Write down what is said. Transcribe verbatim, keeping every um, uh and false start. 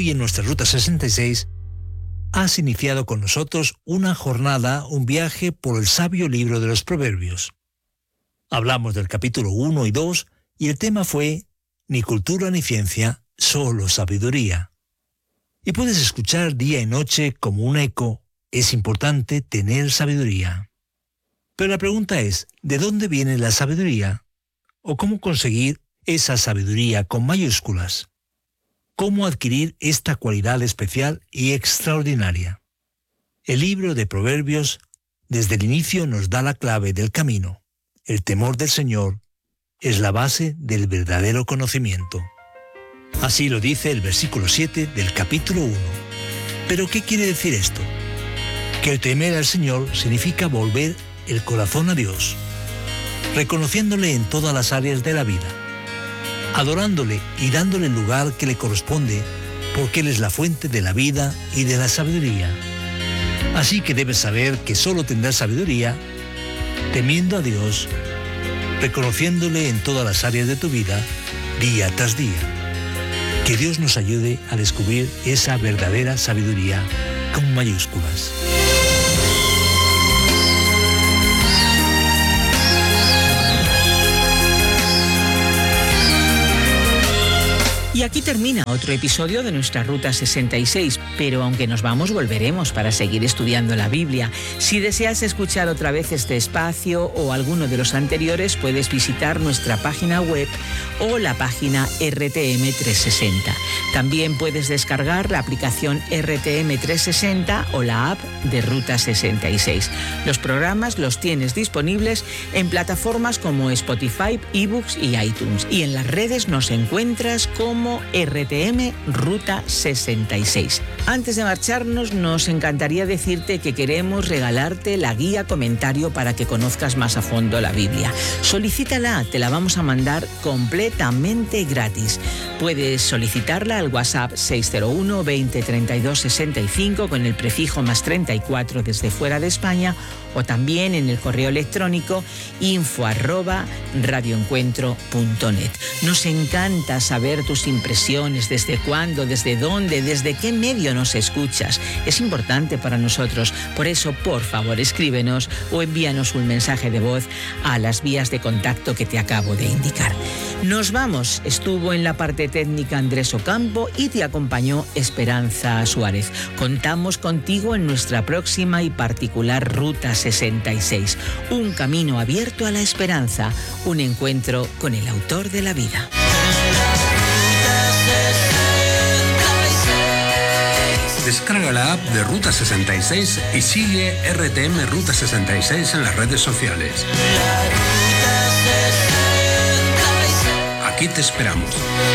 Hoy en nuestra Ruta sesenta y seis has iniciado con nosotros una jornada, un viaje por el sabio libro de los Proverbios. Hablamos del capítulo uno y dos y el tema fue ni cultura ni ciencia, solo sabiduría. Y puedes escuchar día y noche como un eco, es importante tener sabiduría. Pero la pregunta es, ¿de dónde viene la sabiduría? ¿O cómo conseguir esa sabiduría con mayúsculas? ¿Cómo adquirir esta cualidad especial y extraordinaria? El libro de Proverbios desde el inicio nos da la clave del camino. El temor del Señor es la base del verdadero conocimiento. Así lo dice el versículo siete del capítulo uno. ¿Pero qué quiere decir esto? Que el temer al Señor significa volver el corazón a Dios, reconociéndole en todas las áreas de la vida, adorándole y dándole el lugar que le corresponde, porque Él es la fuente de la vida y de la sabiduría. Así que debes saber que solo tendrás sabiduría temiendo a Dios, reconociéndole en todas las áreas de tu vida, día tras día. Que Dios nos ayude a descubrir esa verdadera sabiduría con mayúsculas. Y aquí termina otro episodio de nuestra Ruta sesenta y seis, pero aunque nos vamos, volveremos para seguir estudiando la Biblia. Si deseas escuchar otra vez este espacio o alguno de los anteriores, puedes visitar nuestra página web o la página R T M trescientos sesenta. También puedes descargar la aplicación R T M trescientos sesenta o la app de Ruta sesenta y seis. Los programas los tienes disponibles en plataformas como Spotify, eBooks y iTunes. Y en las redes nos encuentras como R T M Ruta sesenta y seis. Antes de marcharnos, nos encantaría decirte que queremos regalarte la guía comentario para que conozcas más a fondo la Biblia. Solicítala, te la vamos a mandar completamente gratis. Puedes solicitarla al WhatsApp seis cero uno, veinte, treinta y dos, sesenta y cinco con el prefijo más treinta y cuatro desde fuera de España, o también en el correo electrónico info arroba radioencuentro punto net. Nos encanta saber tus impresiones, desde cuándo, desde dónde, desde qué medio nos escuchas. Es importante para nosotros. Por eso, por favor, escríbenos o envíanos un mensaje de voz a las vías de contacto que te acabo de indicar. Nos vamos. Estuvo en la parte técnica Andrés Ocampo y te acompañó Esperanza Suárez. Contamos contigo en nuestra próxima y particular Ruta sesenta y seis. Un camino abierto a la esperanza. Un encuentro con el autor de la vida. Descarga la app de Ruta sesenta y seis y sigue R T M Ruta sesenta y seis en las redes sociales. Aquí te esperamos.